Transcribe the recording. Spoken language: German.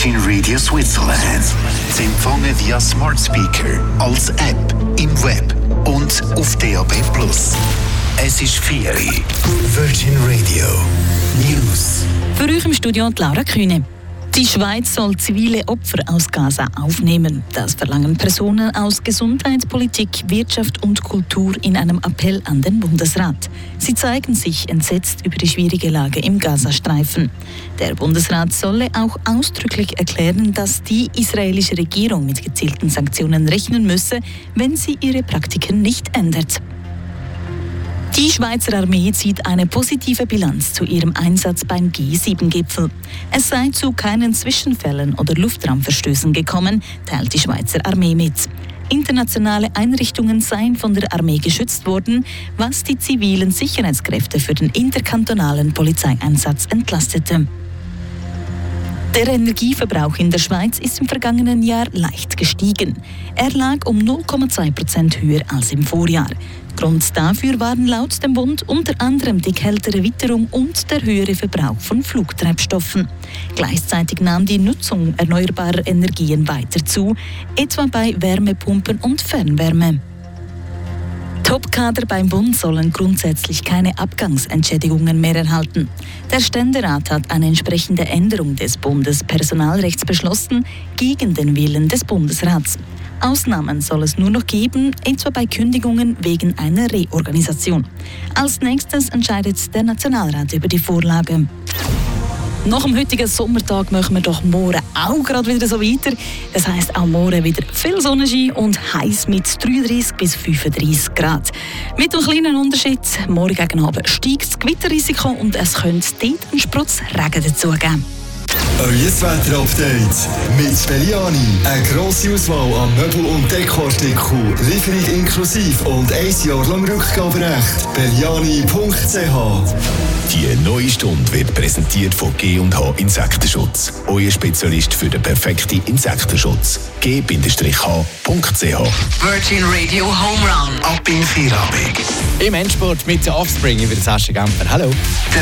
Virgin Radio Switzerland. Zu empfangen via Smart Speaker, als App, im Web und auf DAB+. Es ist Ferien. Virgin Radio News. Für euch im Studio Laura Kühne. Die Schweiz soll zivile Opfer aus Gaza aufnehmen. Das verlangen Personen aus Gesundheit, Politik, Wirtschaft und Kultur in einem Appell an den Bundesrat. Sie zeigen sich entsetzt über die schwierige Lage im Gazastreifen. Der Bundesrat solle auch ausdrücklich erklären, dass die israelische Regierung mit gezielten Sanktionen rechnen müsse, wenn sie ihre Praktiken nicht ändert. Die Schweizer Armee zieht eine positive Bilanz zu ihrem Einsatz beim G7-Gipfel. Es sei zu keinen Zwischenfällen oder Luftraumverstößen gekommen, teilt die Schweizer Armee mit. Internationale Einrichtungen seien von der Armee geschützt worden, was die zivilen Sicherheitskräfte für den interkantonalen Polizeieinsatz entlastete. Der Energieverbrauch in der Schweiz ist im vergangenen Jahr leicht gestiegen. Er lag um 0,2% höher als im Vorjahr. Grund dafür waren laut dem Bund unter anderem die kältere Witterung und der höhere Verbrauch von Flugtreibstoffen. Gleichzeitig nahm die Nutzung erneuerbarer Energien weiter zu, etwa bei Wärmepumpen und Fernwärme. Top-Kader beim Bund sollen grundsätzlich keine Abgangsentschädigungen mehr erhalten. Der Ständerat hat eine entsprechende Änderung des Bundespersonalrechts beschlossen, gegen den Willen des Bundesrats. Ausnahmen soll es nur noch geben, etwa bei Kündigungen wegen einer Reorganisation. Als nächstes entscheidet der Nationalrat über die Vorlage. Nach dem heutigen Sommertag machen wir doch morgen auch gerade wieder so weiter. Das heisst auch morgen wieder viel Sonnenschein und heiß mit 33 bis 35 Grad. Mit einem kleinen Unterschied, morgen gegen Abend steigt das Gewitterrisiko und es könnte dort einen Sprutz Regen dazugeben. Euer Wetter-Update mit Belliani. Eine grosse Auswahl an Möbel- und Dekoartikeln, Lieferung inklusive und 1 Jahr lang Rückgaberecht. Belliani.ch. Die neue Stunde wird präsentiert von G&H Insektenschutz. Euer Spezialist für den perfekten Insektenschutz. G-H.ch. Virgin Radio Home Run. Ab in Feierabend. Im Endspurt mit der Offspring über Sascha Gamper. Hallo. Der